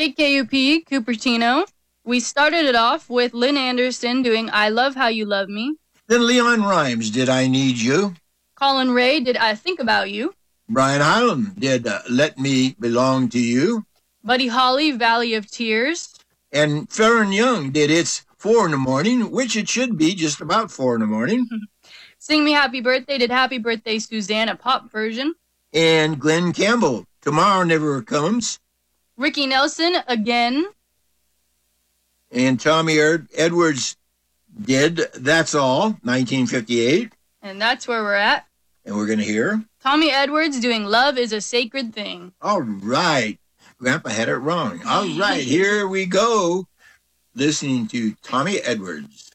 KKUP, Cupertino. We started it off with Lynn Anderson doing I Love How You Love Me. Then Leon Rimes did I Need You. Colin Ray did I Think About You. Brian Hylam did Let Me Belong to You. Buddy Holly, Valley of Tears. And Farron Young did It's 4 in the Morning, which it should be just about 4 in the morning. Sing Me Happy Birthday did Happy Birthday Suzanne, a pop version. And Glenn Campbell, Tomorrow Never Comes. Ricky Nelson, Again. And Tommy Edwards did That's All, 1958. And that's where we're at. And we're going to hear Tommy Edwards doing Love is a Sacred Thing. All right. Grandpa had it wrong. All right, here we go. Listening to Tommy Edwards.